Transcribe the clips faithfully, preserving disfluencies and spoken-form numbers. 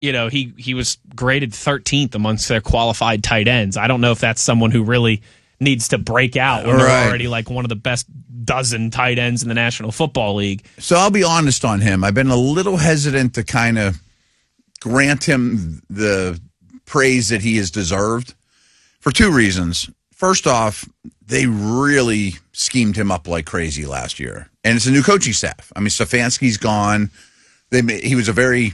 you know, he, he was graded thirteenth amongst their qualified tight ends. I don't know if that's someone who really needs to break out when right. they're already like one of the best dozen tight ends in the National Football League. So I'll be honest on him. I've been a little hesitant to kind of grant him the praise that he has deserved for two reasons. First off, they really schemed him up like crazy last year. And it's a new coaching staff. I mean, Stefanski's gone. They He was a very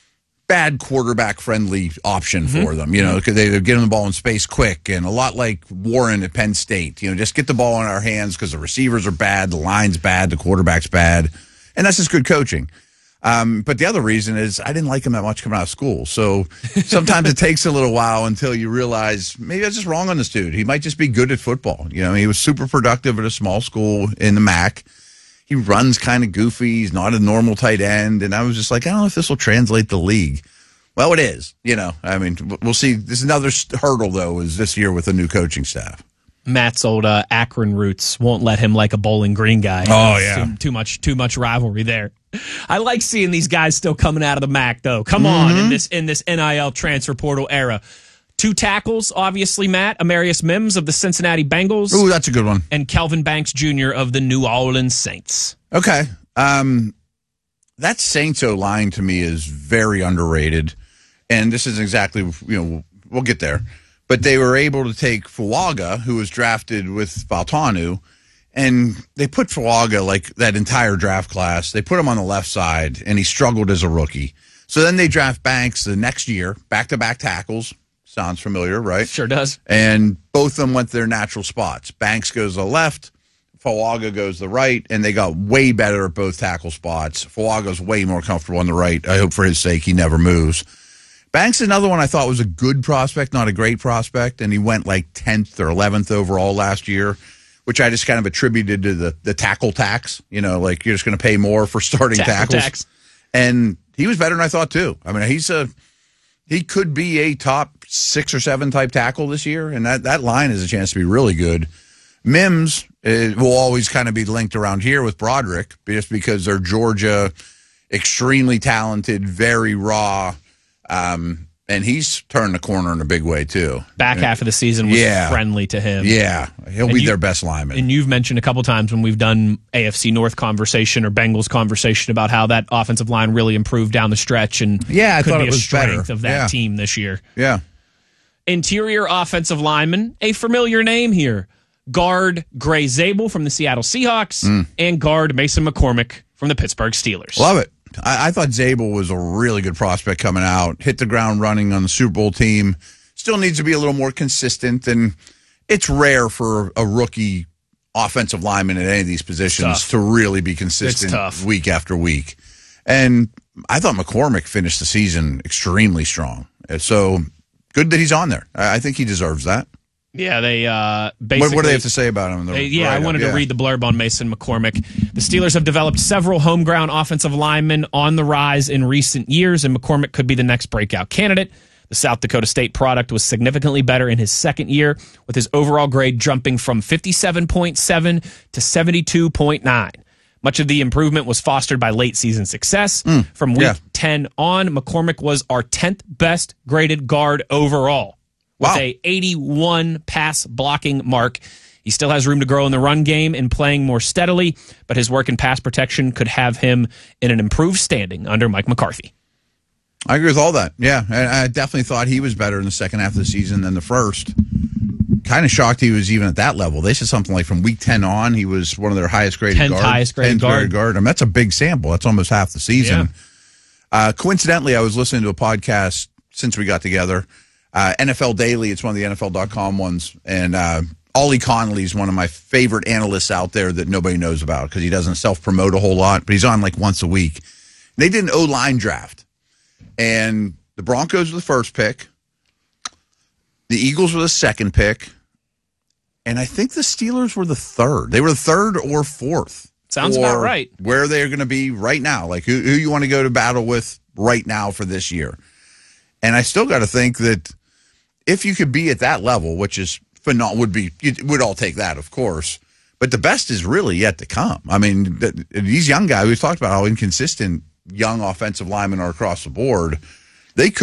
bad quarterback-friendly option for mm-hmm. them, you know, because they would get him the ball in space quick, and a lot like Warren at Penn State. You know, just get the ball in our hands because the receivers are bad, the line's bad, the quarterback's bad, and that's just good coaching. Um, but the other reason is I didn't like him that much coming out of school. So sometimes it takes a little while until you realize maybe I was just wrong on this dude. He might just be good at football. You know, he was super productive at a small school in the M A C. He runs kind of goofy. He's not a normal tight end. And I was just like, I don't know if this will translate the league. Well, it is. You know, I mean, we'll see. This is another hurdle, though, is this year with a new coaching staff. Matt's old uh, Akron roots won't let him like a Bowling Green guy. Oh, yeah. Too, too much too much rivalry there. I like seeing these guys still coming out of the M A C, though. Come on, mm-hmm. in this in this N I L transfer portal era. Two tackles, obviously, Matt. Amarius Mims of the Cincinnati Bengals. Ooh, that's a good one. And Kelvin Banks Junior of the New Orleans Saints. Okay. Um, that Saints O-line to me is very underrated. And this is exactly, you know, we'll get there. But they were able to take Fuaga, who was drafted with Faltanu, and they put Fuaga, like that entire draft class, they put him on the left side, and he struggled as a rookie. So then they draft Banks the next year, back-to-back tackles. Sounds familiar, right? Sure does. And both of them went to their natural spots. Banks goes to the left, Fuaga goes to the right, and they got way better at both tackle spots. Fuaga's way more comfortable on the right. I hope for his sake he never moves. Banks is another one I thought was a good prospect, not a great prospect, and he went like tenth or eleventh overall last year, which I just kind of attributed to the, the tackle tax. You know, like you're just going to pay more for starting tackle tackles. Tax. And he was better than I thought, too. I mean, he's a he could be a top six or seven type tackle this year, and that, that line has a chance to be really good. Mims uh, will always kind of be linked around here with Broderick, just because they're Georgia, extremely talented, very raw, um, and he's turned the corner in a big way, too. Back half of the season was yeah. friendly to him. Yeah, he'll and be you, their best lineman. And you've mentioned a couple times when we've done A F C North conversation or Bengals conversation about how that offensive line really improved down the stretch and yeah, I could thought be it was a strength better. of that yeah. team this year. Yeah. Interior offensive lineman, a familiar name here. Guard Gray Zabel from the Seattle Seahawks mm. and guard Mason McCormick from the Pittsburgh Steelers. Love it. I, I thought Zabel was a really good prospect coming out. Hit the ground running on the Super Bowl team. Still needs to be a little more consistent, and it's rare for a rookie offensive lineman at any of these positions to really be consistent week after week. And I thought McCormick finished the season extremely strong. So good that he's on there. I think he deserves that. Yeah, they uh, basically... What, what do they have to say about him? In the they, yeah, I wanted yeah. to read the blurb on Mason McCormick. The Steelers have developed several homegrown offensive linemen on the rise in recent years, and McCormick could be the next breakout candidate. The South Dakota State product was significantly better in his second year, with his overall grade jumping from fifty-seven point seven to seventy-two point nine. Much of the improvement was fostered by late season success. Mm, From week yeah. ten on, McCormick was our tenth best graded guard overall. With wow. a eighty-one pass blocking mark. He still has room to grow in the run game and playing more steadily, but his work in pass protection could have him in an improved standing under Mike McCarthy. I agree with all that. Yeah, I definitely thought he was better in the second half of the season than the first. Kind of shocked he was even at that level. They said something like from week ten on, he was one of their highest graded tenth guards. highest graded guard. guard. I mean, that's a big sample. That's almost half the season. Yeah. Uh, coincidentally, I was listening to a podcast since we got together. Uh, N F L Daily, it's one of the N F L dot com ones, and uh, Ollie Connolly is one of my favorite analysts out there that nobody knows about because he doesn't self-promote a whole lot, but he's on like once a week. They did an O-line draft, and the Broncos were the first pick, the Eagles were the second pick, and I think the Steelers were the third. They were the third or fourth. Sounds about right. Where they're going to be right now, like who, who you want to go to battle with right now for this year. And I still got to think that if you could be at that level, which is phenomenal, would be, you would all take that, of course. But the best is really yet to come. I mean, the, these young guys, we've talked about how inconsistent young offensive linemen are across the board. they could